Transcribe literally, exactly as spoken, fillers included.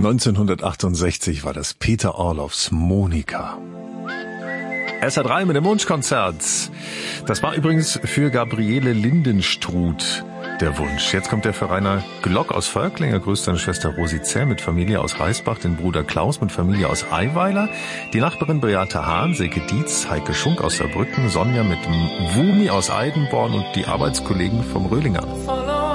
neunzehnhundertachtundsechzig war das Peter Orloffs Monika. S R drei mit dem Wunschkonzert. Das war übrigens für Gabriele Lindenstruth der Wunsch. Jetzt kommt der für Rainer Glock aus Völkling. Er grüßt seine Schwester Rosi Zerr mit Familie aus Reisbach, den Bruder Klaus mit Familie aus Eiweiler, die Nachbarin Beate Hahn, Silke Dietz, Heike Schunk aus Saarbrücken, Sonja mit Wumi aus Eidenborn und die Arbeitskollegen vom Röhlinger.